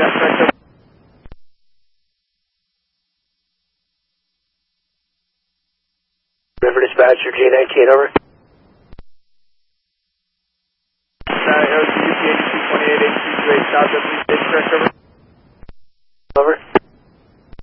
River Dispatcher, J19, over. LCUP 8228, 8228, South, please, correct, over.